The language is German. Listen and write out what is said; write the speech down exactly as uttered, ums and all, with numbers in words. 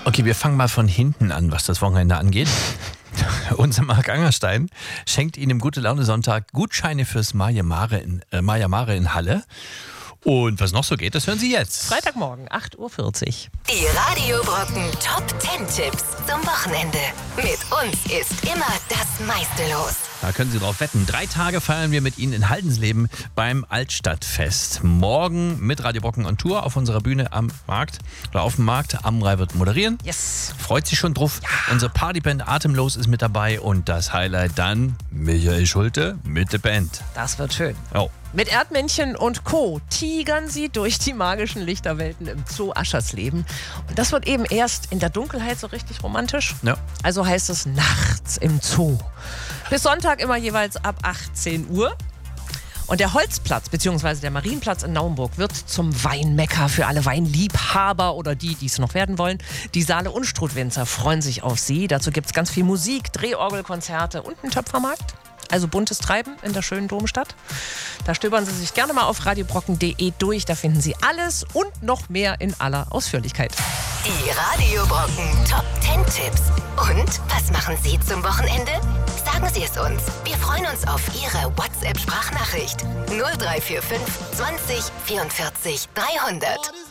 Okay, wir fangen mal von hinten an, was das Wochenende angeht. Unser Marc Angerstein schenkt Ihnen im Gute-Laune-Sonntag Gutscheine fürs Maja Mare in, äh, Maja Mare in Halle. Und was noch so geht, das hören Sie jetzt. Freitagmorgen, acht Uhr vierzig. Die Radio Brocken Top zehn Tipps zum Wochenende. Mit uns ist immer das meiste los. Da können Sie drauf wetten. Drei Tage feiern wir mit Ihnen in Haldensleben beim Altstadtfest. Morgen mit Radio Brocken on Tour auf unserer Bühne am Markt oder auf dem Markt. Amrei wird moderieren. Yes. Freut sich schon drauf. Ja. Unsere Partyband Atemlos ist mit dabei und das Highlight dann Michael Schulte mit der Band. Das wird schön. Oh. Mit Erdmännchen und Co. tigern sie durch die magischen Lichterwelten im Zoo Aschersleben. Und das wird eben erst in der Dunkelheit so richtig romantisch. Ja. Also heißt es nachts im Zoo. Bis Sonntag immer jeweils ab achtzehn Uhr. Und der Holzplatz bzw. der Marienplatz in Naumburg wird zum Weinmekka für alle Weinliebhaber oder die, die es noch werden wollen. Die Saale und Strudwinzer freuen sich auf Sie. Dazu gibt es ganz viel Musik, Drehorgelkonzerte und einen Töpfermarkt. Also buntes Treiben in der schönen Domstadt. Da stöbern Sie sich gerne mal auf radiobrocken punkt de durch. Da finden Sie alles und noch mehr in aller Ausführlichkeit. Die Radio Brocken Top zehn Tipps. Und was machen Sie zum Wochenende? Sagen Sie es uns. Wir freuen uns auf Ihre WhatsApp-Sprachnachricht. null drei vier fünf zwanzig vierundvierzig dreihundert.